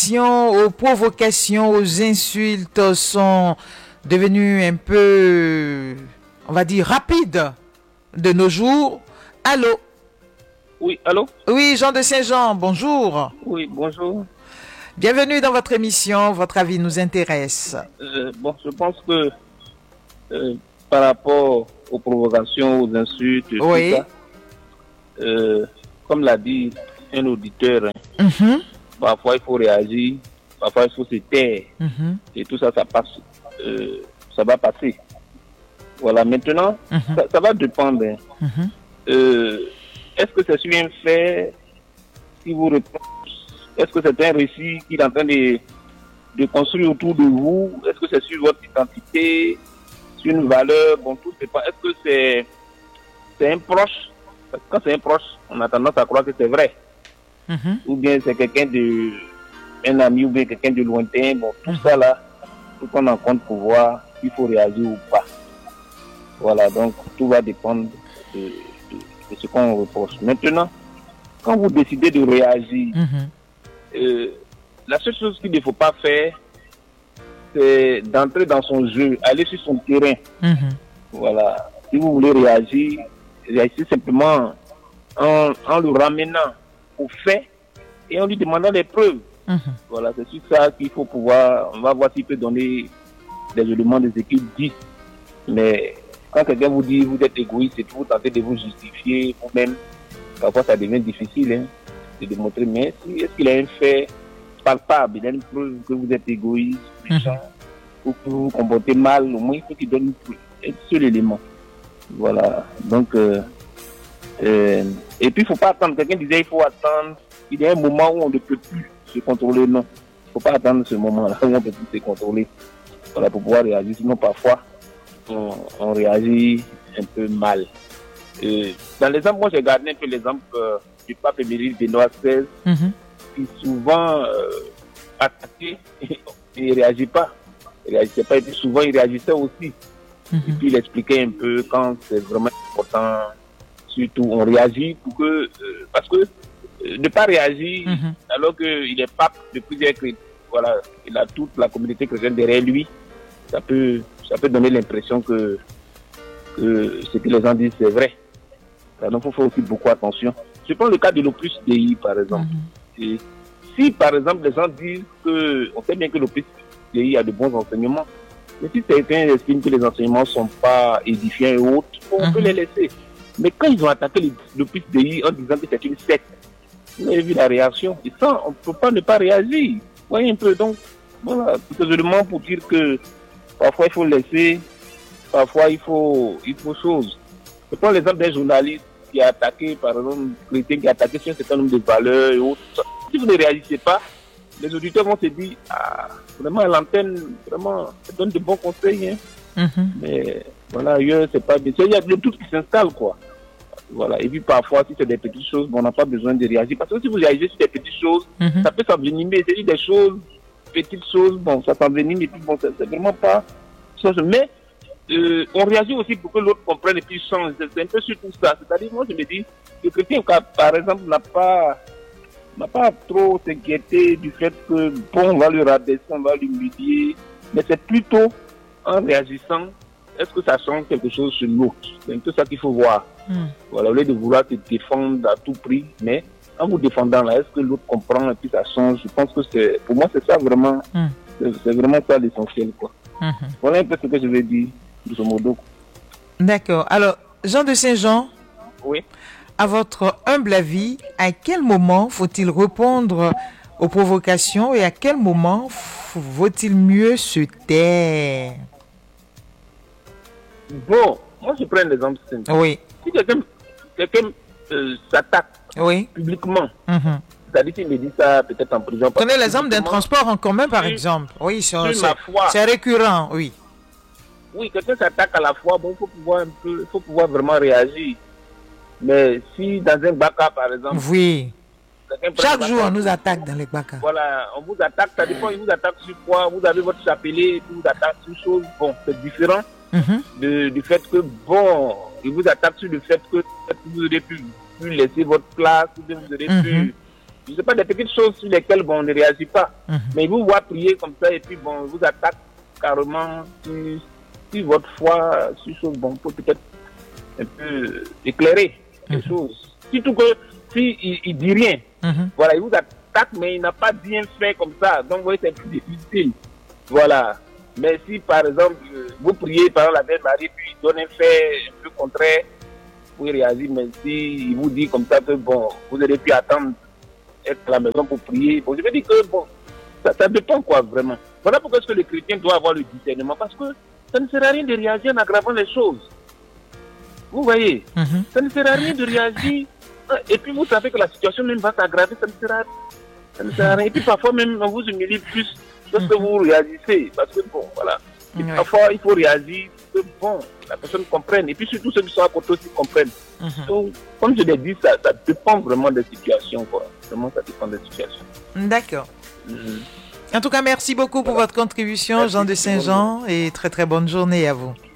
réactions aux provocations, aux insultes sont devenues un peu, on va dire, rapides de nos jours. Allô? Oui, allô? Oui, Jean de Saint-Jean, bonjour. Oui, bonjour. Bienvenue dans votre émission. Votre avis nous intéresse. Bon, je pense que par rapport aux provocations, aux insultes, oui. tout ça, comme l'a dit un auditeur, parfois il faut réagir, parfois il faut se taire, et tout ça, ça passe, ça va passer. Voilà, maintenant, ça va dépendre. Est-ce que c'est sur un fait qui vous répond? Est-ce que c'est un récit qu'il est en train de construire autour de vous? Est-ce que c'est sur votre identité, sur une valeur? Bon, tout dépend. Est-ce que c'est un proche? Parce que quand c'est un proche, on a tendance à croire que c'est vrai. Ou bien c'est un ami ou bien quelqu'un de lointain. Bon, tout ça là, il faut prendre en compte pour voir s'il faut réagir ou pas. Voilà, donc tout va dépendre de ce qu'on reproche. Maintenant, quand vous décidez de réagir, la seule chose qu'il ne faut pas faire, c'est d'entrer dans son jeu, aller sur son terrain. Voilà. Si vous voulez réagir, réagissez simplement en le ramenant au fait et en lui demandant des preuves. Voilà, c'est sur ça qu'il faut pouvoir, on va voir s'il peut donner des éléments des équipes dit. Mais quand quelqu'un vous dit vous êtes égoïste et tout, vous tentez de vous justifier vous-même, parfois ça devient difficile de démontrer. Mais est-ce qu'il a un fait palpable, il a une preuve que vous êtes égoïste, méchant, ou que vous vous comportez mal, au moins il faut qu'il donne un seul élément. Voilà. Donc, et puis il ne faut pas attendre. Quelqu'un disait il faut attendre. Il y a un moment où on ne peut plus se contrôler. Non. Il ne faut pas attendre ce moment-là où on ne peut plus se contrôler. Voilà, pour pouvoir réagir. Sinon, parfois, on réagit un peu mal. Dans l'exemple, moi j'ai gardé un peu l'exemple du pape émérite Benoît XVI, qui souvent attaquait et il ne réagit pas. Il réagissait pas, et puis souvent il réagissait aussi. Et puis il expliquait un peu quand c'est vraiment important, surtout on réagit pour que, parce que ne pas réagir alors qu'il est pape de plusieurs chrétiens, voilà, il a toute la communauté chrétienne derrière lui, ça peut donner l'impression que ce que les gens disent c'est vrai. Donc il faut faire aussi beaucoup attention. Je prends le cas de l'Opus Dei par exemple. Et si par exemple les gens disent on sait bien que l'Opus Dei a de bons enseignements, mais si quelqu'un estime que les enseignements ne sont pas édifiants et autres, on peut les laisser. Mais quand ils ont attaqué l'Opus Dei en disant que c'est une secte, vous avez vu la réaction. Et ça, on ne peut pas ne pas réagir. Vous voyez un peu. Donc, voilà, tout simplement pour dire que parfois il faut laisser, parfois il faut chose. Je prends l'exemple d'un journaliste qui a attaqué, par exemple, un chrétien qui a attaqué sur un certain nombre de valeurs et autres. Si vous ne réagissez pas, les auditeurs vont se dire, vraiment, l'antenne, vraiment, ça donne de bons conseils. Mais voilà, ailleurs, c'est pas bien. Il y a le tout qui s'installe, quoi. Voilà. Et puis parfois, si c'est des petites choses, on n'a pas besoin de réagir. Parce que si vous réagissez sur des petites choses, ça peut s'envenimer. C'est des choses, petites choses, bon, ça s'envenime et puis bon, c'est vraiment pas chose. Mais on réagit aussi pour que l'autre comprenne et puis change. C'est un peu sur tout ça. C'est-à-dire, moi, je me dis, le chrétien, par exemple, n'a pas trop s'inquiéter du fait que, bon, on va le rabaisser, on va l'humilier, mais c'est plutôt en réagissant, est-ce que ça change quelque chose sur l'autre? C'est un peu ça qu'il faut voir. Voilà, au lieu de vouloir te défendre à tout prix, mais en vous défendant là, est-ce que l'autre comprend et puis ça change? Je pense que pour moi, c'est ça vraiment, c'est vraiment ça l'essentiel, quoi. Voilà un peu ce que je vais dire, grosso modo. D'accord. Alors, Jean de Saint-Jean, oui. À votre humble avis, à quel moment faut-il répondre aux provocations et à quel moment vaut-il mieux se taire? Bon, moi je prends un exemple simple. Oui. Si quelqu'un s'attaque publiquement, c'est-à-dire qu'il me dit ça peut-être en prison. Prenez l'exemple d'un transport en commun par exemple. Oui, c'est récurrent, oui. Oui, quelqu'un s'attaque à la fois, bon, il faut pouvoir vraiment réagir. Mais si dans un baka, par exemple... Oui. Chaque jour, on nous attaque dans les bakas. Voilà, on vous attaque, ça dépend, il vous attaque sur quoi? Vous avez votre chapelet, il vous attaque sur chose. Bon, c'est différent du fait que, bon, il vous attaque sur le fait que vous aurez pu laisser votre place, vous aurez pu je sais pas, des petites choses sur lesquelles, bon, on ne réagit pas. Mais ils vous voient prier comme ça, et puis, bon, ils vous attaquent carrément sur votre foi, sur choses, bon, pour peut-être un peu éclairer les choses. Surtout que, si il dit rien, voilà, il vous attaque, mais il n'a pas bien fait comme ça. Donc, vous voyez, c'est plus difficile. Voilà. Mais si, par exemple, vous priez par la Vierge Marie, puis il donne un fait un peu contraire, vous réagissez, mais si il vous dit comme ça que, bon, vous aurez pu attendre être à la maison pour prier, bon, je veux dire que, bon, ça dépend, quoi, vraiment. Voilà pourquoi est-ce que le chrétien doit avoir le discernement, parce que ça ne sert à rien de réagir en aggravant les choses. Vous voyez, ça ne sert à rien de réagir, et puis vous savez que la situation même va s'aggraver, ça ne sert à rien. Ça ne sert à rien. Et puis parfois même, on vous humilie plus parce que vous réagissez, parce que, bon, voilà. Et parfois, il faut réagir, que, bon, la personne comprenne, et puis surtout ceux qui sont à côté aussi comprennent. Donc, comme je l'ai dit, ça dépend vraiment des situations, quoi. Vraiment, ça dépend des situations. D'accord. En tout cas, merci beaucoup pour votre contribution, Jean de Saint-Jean, et très très bonne journée à vous.